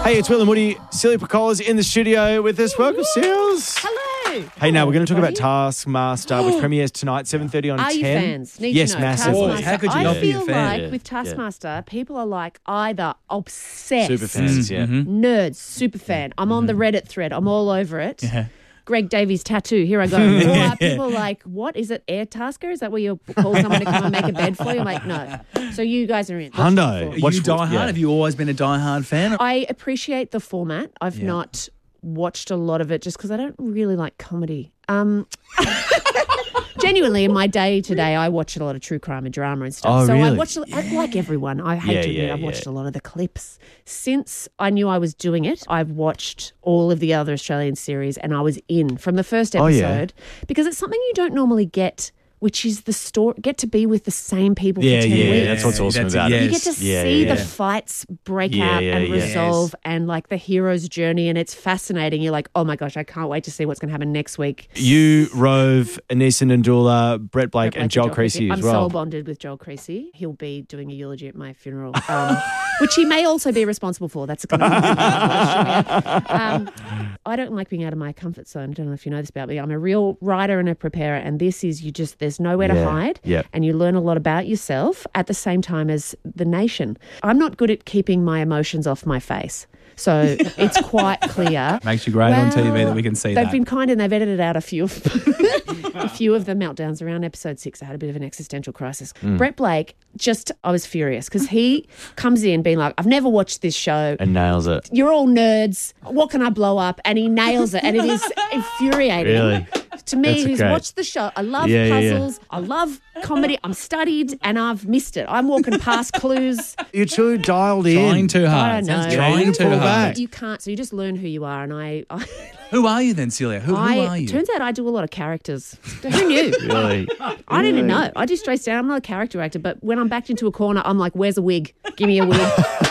Hey, it's Will and Woody. Celia Piccola's in the studio with us. Welcome, Seals. Hello. Hey, now we're going to talk about Taskmaster, which premieres tonight, 7:30 on 10. Are you fans? Need yes, to know. massively. Taskmaster. How could you not be a I feel fan? like with Taskmaster, people are like either obsessed, Super fans, yeah. nerds, super fan. I'm on the Reddit thread. I'm all over it. Yeah. Greg Davies tattoo. Here I go. Or are people like, what is it? Air Tasker? Is that where you call someone to come and make a bed for you? I'm like, no. So you guys are in. Hundo. Are you Die Hard? Have you always been a Die Hard fan? I appreciate the format. I've not watched a lot of it just because I don't really like comedy. Genuinely, in my day today, I watch a lot of true crime and drama and stuff. Oh, so really? I watched, like everyone, I hate to admit, I've watched a lot of the clips. Since I knew I was doing it, I've watched all of the other Australian series and I was in from the first episode because it's something you don't normally get, which is the story, get to be with the same people for 10 weeks. That's what's awesome That's about it, it. You get to see the fights break out and resolve and like the hero's journey, and it's fascinating. You're like, oh my gosh, I can't wait to see what's going to happen next week. You, Rove, Anissa Ndula, Brett Blake, and Joel Creasy as I'm well. soul bonded with Joel Creasy. He'll be doing a eulogy at my funeral, which he may also be responsible for. That's going to I don't like being out of my comfort zone. I don't know if you know this about me. I'm a real writer and a preparer, and this is there's nowhere to hide, and you learn a lot about yourself at the same time as the nation. I'm not good at keeping my emotions off my face. So it's quite clear. Makes you great on TV that we can see that. They've been kind and they've edited out a few of the meltdowns around episode 6. I had a bit of an existential crisis. Brett Blake, I was furious because he comes in being like, I've never watched this show. And nails it. You're all nerds. What can I blow up? And he nails it. And it is infuriating. Really? To me, That's who's great. watched the show, I love puzzles. I love comedy. I'm studied and I've missed it. I'm walking past clues. You're too dialed in. Trying too hard. I don't know. Sounds trying too Pull hard. back. You can't. So you just learn who you are. And I Who are you then, Celia? Who are you? turns out I do a lot of characters. Who knew? Really? I didn't know. I do straight down. I'm not a character actor, but when I'm backed into a corner, I'm like, where's a wig? Give me a wig.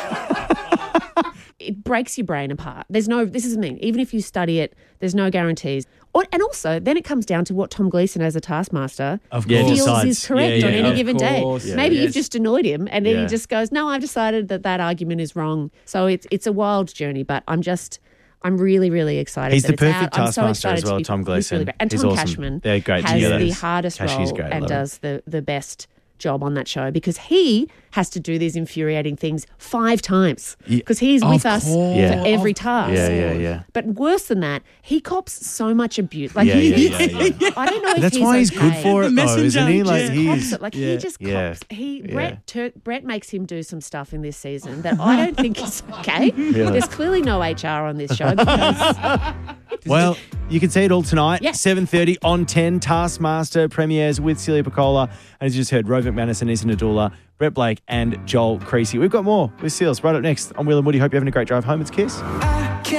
It breaks your brain apart. This is me. Even if you study it, there's no guarantees. And also, then it comes down to what Tom Gleeson as a Taskmaster feels decides. is correct on any given day. Yeah, Maybe you've just annoyed him and then Yeah. he just goes, no, I've decided that argument is wrong. So it's a wild journey, but I'm really, really excited. He's that the it's out. perfect I'm so Taskmaster as excited to well, be- Tom he's Gleeson. really great. And He's Tom awesome. Cashman They're great has together. the hardest Cashy's role great, and love does the best job on that show because he has to do these infuriating things 5 times because he's with us course. for every task. Yeah. But worse than that, he cops so much abuse. Like Yeah. I don't know if That's he's why he's okay. good for it, though, messenger, isn't he? Like, yeah. He cops he's... it. Like he just Yeah. cops. Brett makes him do some stuff in this season that I don't think is okay. There's clearly no HR on this show because Well, you can see it all tonight, Yeah. 7:30 on 10. Taskmaster premieres with Celia Piccola. And as you just heard, Rove McManus, Anissa Ndula, Brett Blake and Joel Creasy. We've got more with Seals right up next on Will and Woody. Hope you're having a great drive home. It's Kiss.